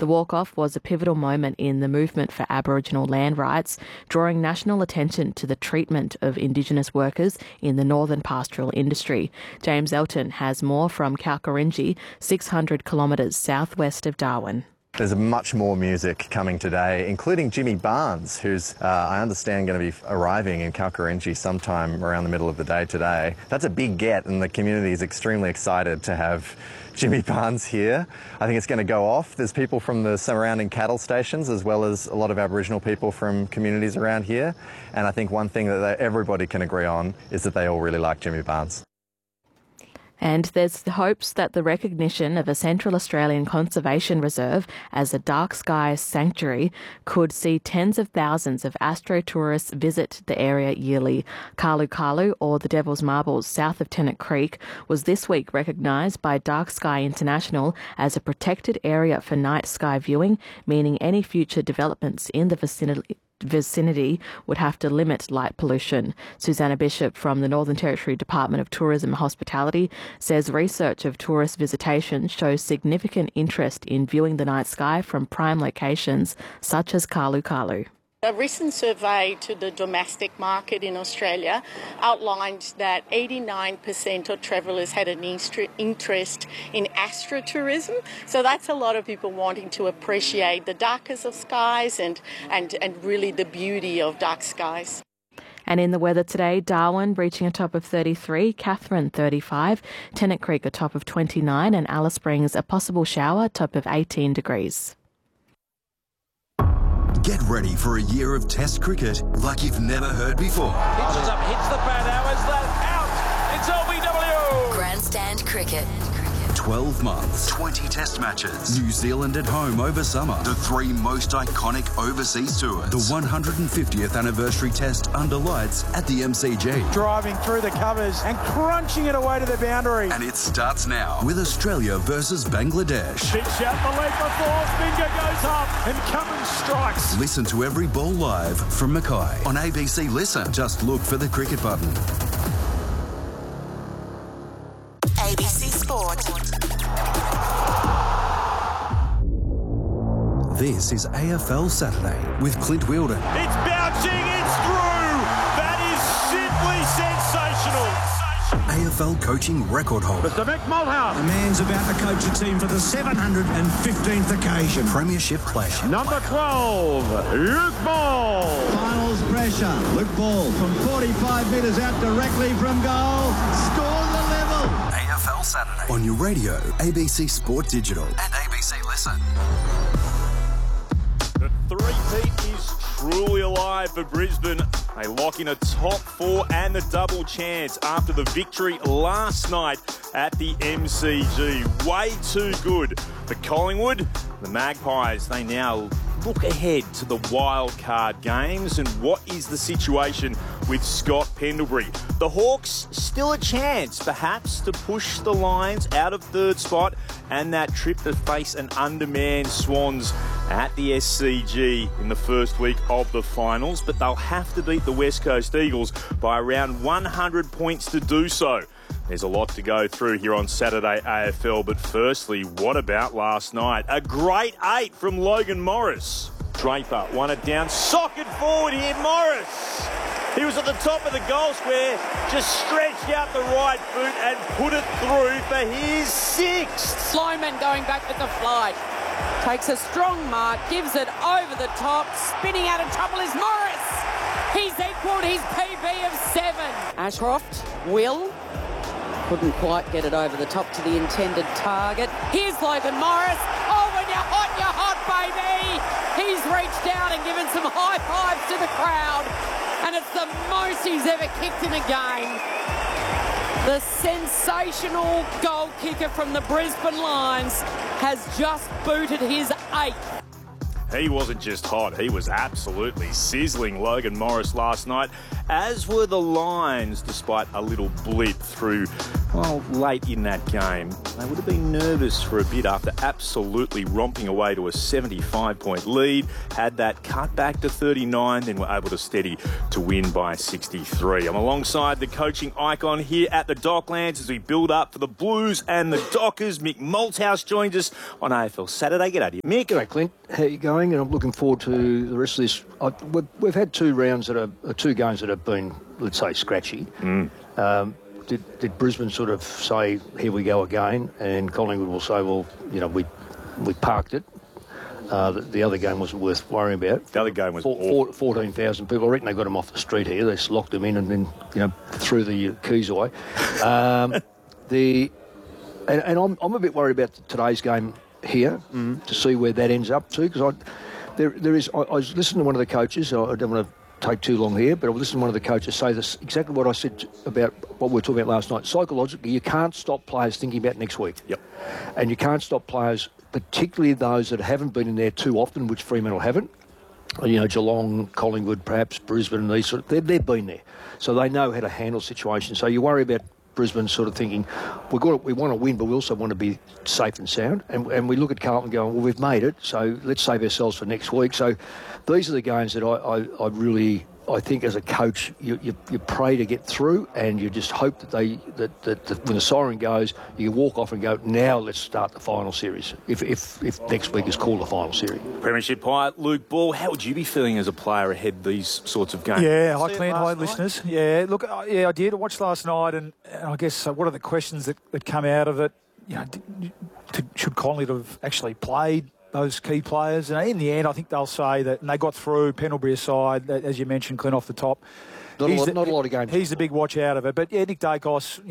The walk-off was a pivotal moment in the movement for Aboriginal land rights, drawing national attention to the treatment of Indigenous workers in the northern pastoral industry. James Elton has more from Kalkarindji, 600 kilometres southwest of Darwin. There's much more music coming today, including Jimmy Barnes, who's, I understand, going to be arriving in Kalkarindji sometime around the middle of the day today. That's a big get, and the community is extremely excited to have Jimmy Barnes here. I think it's going to go off. There's people from the surrounding cattle stations, as well as a lot of Aboriginal people from communities around here. And I think one thing that everybody can agree on is that they all really like Jimmy Barnes. And there's hopes that the recognition of a Central Australian Conservation Reserve as a dark sky sanctuary could see tens of thousands of astrotourists visit the area yearly. Kalu Kalu, or the Devil's Marbles south of Tennant Creek, was this week recognised by Dark Sky International as a protected area for night sky viewing, meaning any future developments in the vicinity would have to limit light pollution. Susanna Bishop from the Northern Territory Department of Tourism and Hospitality says research of tourist visitation shows significant interest in viewing the night sky from prime locations such as Kalu Kalu. A recent survey to the domestic market in Australia outlined that 89% of travellers had an interest in astrotourism. So that's a lot of people wanting to appreciate the darkest of skies and really the beauty of dark skies. And in the weather today, Darwin reaching a top of 33, Katherine 35, Tennant Creek a top of 29 and Alice Springs a possible shower, top of 18 degrees. Get ready for a year of Test cricket like you've never heard before. Hitches up, hits the bat, how is that? Out! It's LBW! Grandstand cricket. 12 months, 20 Test matches, New Zealand at home over summer, the 3 most iconic overseas tours, the 150th anniversary Test under lights at the MCG. Driving through the covers and crunching it away to the boundary. And it starts now with Australia versus Bangladesh. Big shout the leg before, finger goes up and Cummins strikes. Listen to every ball live from Mackay on ABC Listen. Just look for the cricket button. ABC Sport. This is AFL Saturday with Clint Wheeldon. It's bouncing, it's through. That is simply sensational. AFL coaching record holder. Mr. Mick Malthouse. The man's about to coach a team for the 715th occasion. Premiership player. Number 12, Luke Ball. Finals pressure. Luke Ball from 45 metres out directly from goal. Score the level. AFL Saturday. On your radio, ABC Sport Digital and ABC Listen. The three-peat is truly alive for Brisbane. They lock in a top 4 and the double chance after the victory last night at the MCG. Way too good for Collingwood. The Magpies, they now look ahead to the wild card games. And what is the situation with Scott Pendlebury? The Hawks still a chance, perhaps, to push the Lions out of third spot and that trip to face an undermanned Swans at the SCG in the first week of the finals, but they'll have to beat the West Coast Eagles by around 100 points to do so. There's a lot to go through here on Saturday AFL, but firstly, what about last night? A great 8 from Logan Morris. Draper won it down, socket forward here, Morris. He was at the top of the goal square, just stretched out the right foot and put it through for his 6th. Sloman going back with the flight. Takes a strong mark, gives it over the top, spinning out of trouble is Morris. He's equalled his PB of 7. Ashcroft, Will, couldn't quite get it over the top to the intended target. Here's Logan Morris. Oh, when you're hot, baby. He's reached out and given some high fives to the crowd. And it's the most he's ever kicked in a game. The sensational goal kicker from the Brisbane Lions has just booted his 8th. He wasn't just hot, he was absolutely sizzling, Logan Morris, last night, as were the Lions, despite a little blip through Well, late in that game, they would have been nervous for a bit after absolutely romping away to a 75-point lead, had that cut back to 39, then were able to steady to win by 63. I'm alongside the coaching icon here at the Docklands as we build up for the Blues and the Dockers. Mick Malthouse joins us on AFL Saturday. G'day to you, Mick. G'day, Clint. How are you going? And I'm looking forward to the rest of this. We've had two games that have been, let's say, scratchy. Did Brisbane sort of say, here we go again, and Collingwood will say, well, we parked it. The other game wasn't worth worrying about. The other game was 14,000 people. I reckon they got them off the street here. They just locked them in and then, threw the keys away. I'm a bit worried about today's game here to see where that ends up to, because I was listening to one of the coaches. I don't want to take too long here, but I've listened to one of the coaches say this exactly what I said about what we were talking about last night. Psychologically, you can't stop players thinking about next week. Yep. And you can't stop players, particularly those that haven't been in there too often, which Fremantle haven't. Geelong, Collingwood, perhaps Brisbane, and these they've been there, so they know how to handle situations. So you worry about Brisbane sort of thinking, we want to win, but we also want to be safe and sound. And we look at Carlton going, well, we've made it, so let's save ourselves for next week. So these are the games that I really, I think as a coach, you pray to get through, and you just hope that that when the siren goes, you walk off and go, now let's start the final series. If next week is called the final series. Premiership pilot Luke Ball, how would you be feeling as a player ahead of these sorts of games? Yeah, hi Clint, hi listeners. Yeah, look, I did. I watched last night, and I guess what are the questions that come out of it? Should Collingwood have actually played those key players? And in the end, I think they'll say that, and they got through, Pendlebury aside, as you mentioned, Clint, off the top. Not a lot of games. He's the big watch out of it. But yeah, Nick Dacos,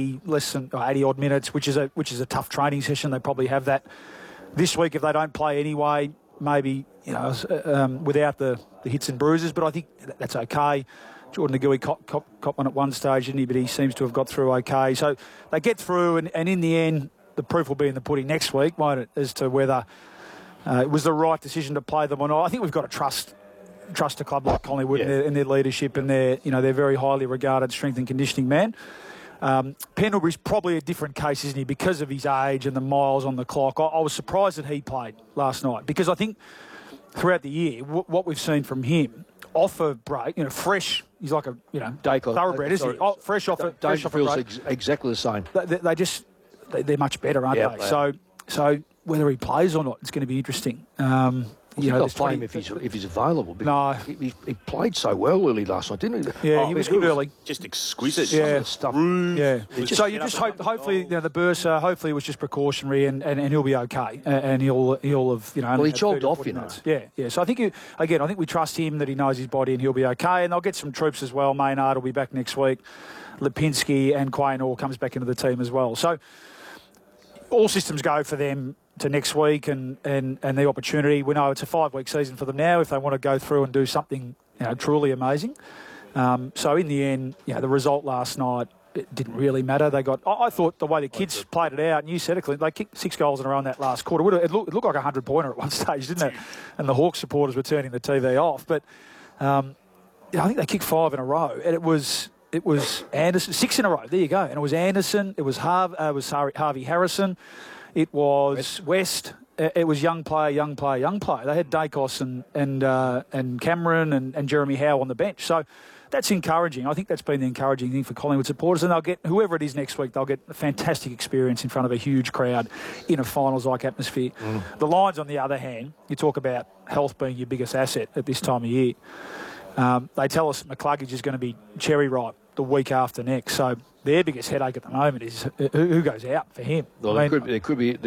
80 odd minutes, which is a tough training session. They probably have that this week if they don't play anyway. Maybe without the hits and bruises, but I think that's okay. Jordan Ngui caught one at one stage, didn't he? But he seems to have got through okay. So they get through, and in the end, the proof will be in the pudding next week, won't it, as to whether it was the right decision to play them or not. I think we've got to trust a club like Collingwood in their leadership and their very highly regarded strength and conditioning man. Pendlebury's probably a different case, isn't he, because of his age and the miles on the clock. I was surprised that he played last night, because I think throughout the year, what we've seen from him, off a break, fresh, he's like a, thoroughbred, isn't he? Fresh off a break. Exactly the same. They're much better, aren't they? So whether he plays or not, it's going to be interesting. He's not playing if he's available. No. He played so well early last night, didn't he? Yeah, he was good early. Just exquisite. Yeah. Stuff. Yeah. So you just hope, hopefully, the Bursa, hopefully it was just precautionary, and he'll be okay, and he'll have, Well, he chopped off, Yeah. So I think we trust him, that he knows his body, and he'll be okay. And they'll get some troops as well. Maynard will be back next week. Lipinski and Quain all comes back into the team as well. So all systems go for them to next week, and the opportunity. We know it's a 5-week season for them now if they want to go through and do something truly amazing. So in the end, the result last night, it didn't really matter. I thought the way the kids played it out, and you said it, Clint, they kicked 6 goals in a row in that last quarter. It looked like a 100-pointer at one stage, didn't it? And the Hawks supporters were turning the TV off. But I think they kicked 5 in a row, and it was Anderson, 6 in a row. There you go. And it was Anderson. It was Harvey Harrison. It was West. It was young player. They had Dacos and Cameron and Jeremy Howe on the bench. So that's encouraging. I think that's been the encouraging thing for Collingwood supporters. And they'll get, whoever it is next week, they'll get a fantastic experience in front of a huge crowd in a finals-like atmosphere. The Lions, on the other hand, you talk about health being your biggest asset at this time of year. They tell us McCluggage is going to be cherry ripe the week after next. So their biggest headache at the moment is who goes out for him. Well, there could be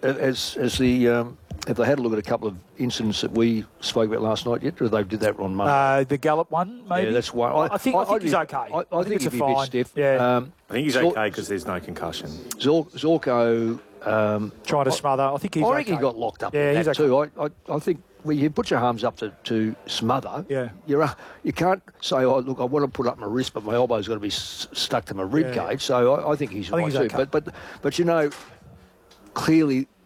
have they had a look at a couple of incidents that we spoke about last night yet, or they did that on Monday? The Gallup one, maybe? Yeah, that's one. I think he's okay. I think he'd be a bit stiff. Yeah. I think he's okay because there's no concussion. Zorko trying to smother. I think he's okay. I reckon he got locked up. Yeah, he's okay. Too. I think when you put your arms up to smother, you can't say, "Oh, look, I want to put up my wrist, but my elbow's got to be stuck to my rib cage." So I think he's right too. Okay. But clearly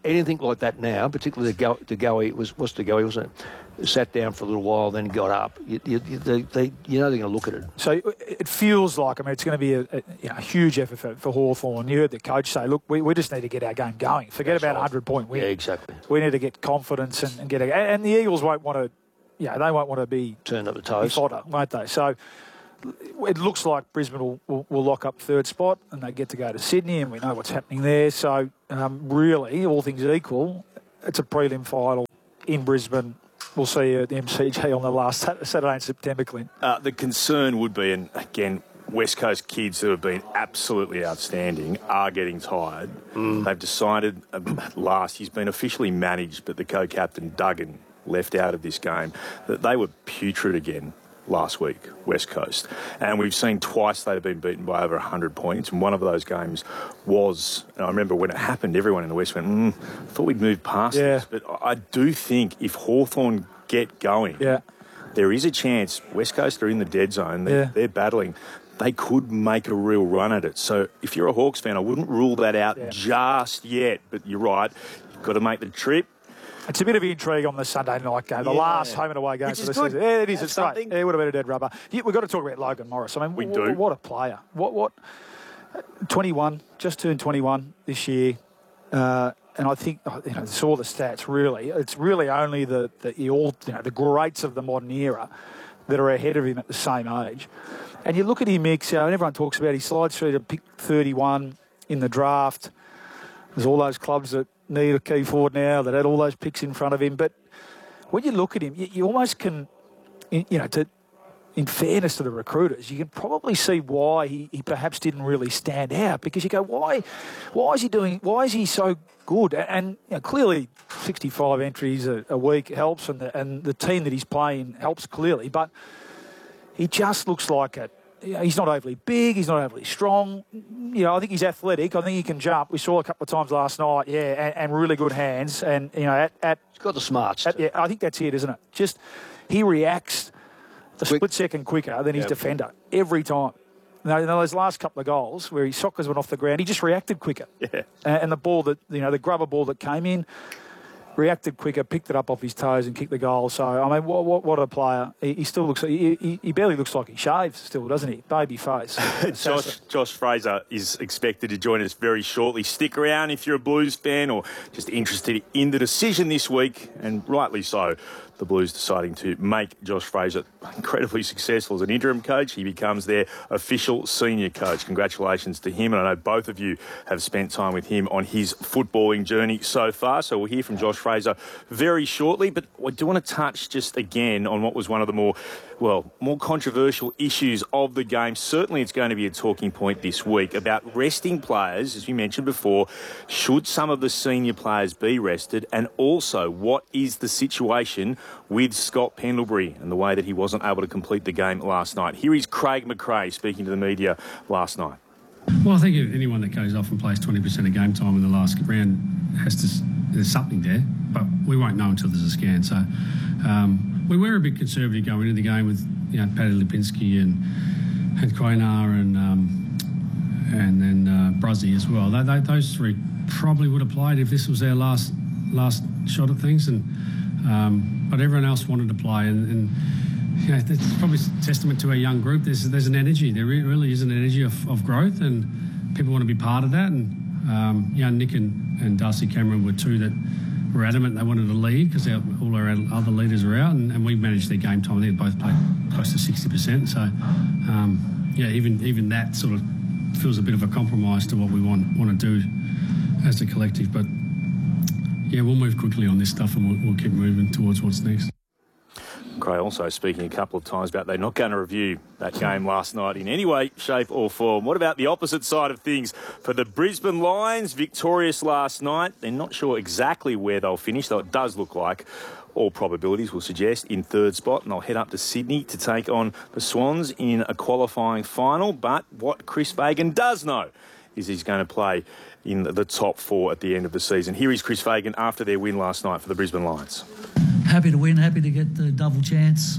anything like that now, particularly De Goey, wasn't it? Sat down for a little while, then got up. You know they're going to look at it. So it feels like, it's going to be a huge effort for Hawthorn. You heard the coach say, look, we just need to get our game going. Forget about a 100-point win. Yeah, exactly. We need to get confidence and get and the Eagles won't want to, they won't want to be turned up the toes, fodder, won't they? So it looks like Brisbane will lock up third spot and they get to go to Sydney, and we know what's happening there. So really, all things equal, it's a prelim final in Brisbane. We'll see you at the MCG on the last Saturday in September, Clint. The concern would be, and again, West Coast kids who have been absolutely outstanding are getting tired. They've decided he's been officially managed, but the co-captain, Duggan, left out of this game, that they were putrid again last week, West Coast. And we've seen twice they've been beaten by over 100 points. And one of those games was, and I remember when it happened, everyone in the West went, thought we'd moved past this. But I do think if Hawthorn get going, there is a chance. West Coast are in the dead zone. They're battling. They could make a real run at it. So if you're a Hawks fan, I wouldn't rule that out just yet. But you're right. You've got to make the trip. It's a bit of intrigue on the Sunday night game, the last home and away game for the season. Yeah, it is. It's great. It would have been a dead rubber. We've got to talk about Logan Morris. We do. What a player. What 21, just turned 21 this year. And I think, saw the stats, really. It's really only the greats of the modern era that are ahead of him at the same age. And you look at him, Mick, and everyone talks about he slides through to pick 31 in the draft. There's all those clubs that need a key forward now that had all those picks in front of him. But when you look at him, you almost can, in fairness to the recruiters, you can probably see why he perhaps didn't really stand out, because you go, why is he so good? And clearly 65 entries a week helps, and the team that he's playing helps clearly, but he just looks like it. He's not overly big. He's not overly strong. I think he's athletic. I think he can jump. We saw a couple of times last night, and really good hands. And, he's got the smarts. I think that's it, isn't it? Just he reacts a split second quicker than his defender every time. Now, those last couple of goals where his sockers went off the ground, he just reacted quicker. Yeah. And the ball that, the grubber ball that came in, reacted quicker, picked it up off his toes and kicked the goal. So, what a player. He still looks, he barely looks like he shaves still, doesn't he? Baby face. Josh Fraser is expected to join us very shortly. Stick around if you're a Blues fan or just interested in the decision this week, and rightly so. The Blues deciding to make Josh Fraser incredibly successful as an interim coach. He becomes their official senior coach. Congratulations to him. And I know both of you have spent time with him on his footballing journey so far. So we'll hear from Josh Fraser very shortly. But I do want to touch just again on what was one of the more controversial issues of the game. Certainly it's going to be a talking point this week about resting players. As you mentioned before, should some of the senior players be rested? And also, what is the situation with Scott Pendlebury and the way that he wasn't able to complete the game last night? Here is Craig McRae speaking to the media last night. Well, I think anyone that goes off and plays 20% of game time in the last round there's something there, but we won't know until there's a scan. So we were a bit conservative going into the game with Paddy Lipinski and Quainar and then Bruzzy as well. Those three probably would have played if this was their last shot at things, but everyone else wanted to play, and it's probably a testament to our young group. There's an energy. There really is an energy of growth, and people want to be part of that. And Nick and Darcy Cameron were two that were adamant they wanted to lead because all our other leaders are out, and we managed their game time. They both played close to 60%. So even that sort of feels a bit of a compromise to what we want to do as a collective. But we'll move quickly on this stuff, and we'll keep moving towards what's next. Cray also speaking a couple of times about they're not going to review that game last night in any way, shape or form. What about the opposite side of things for the Brisbane Lions? Victorious last night. They're not sure exactly where they'll finish, though it does look like all probabilities will suggest in third spot, and they'll head up to Sydney to take on the Swans in a qualifying final. But what Chris Fagan does know is he's going to play in the top four at the end of the season. Here is Chris Fagan after their win last night for the Brisbane Lions. Happy to win, happy to get the double chance.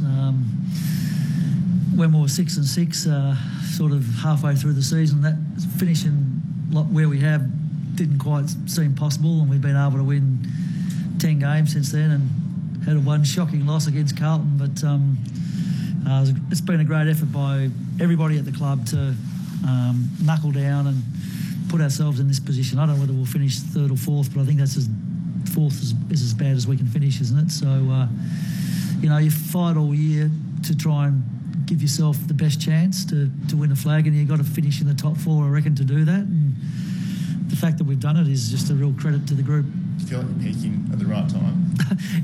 When we were 6-6, sort of halfway through the season, that finishing where we have didn't quite seem possible, and we've been able to win 10 games since then and had one shocking loss against Carlton. But it's been a great effort by everybody at the club to knuckle down and put ourselves in this position. I don't know whether we'll finish third or fourth, but I think that's fourth is as bad as we can finish, isn't it? So, you fight all year to try and give yourself the best chance to win a flag, and you've got to finish in the top four, I reckon, to do that. And the fact that we've done it is just a real credit to the group. Do you feel like you're peaking at the right time?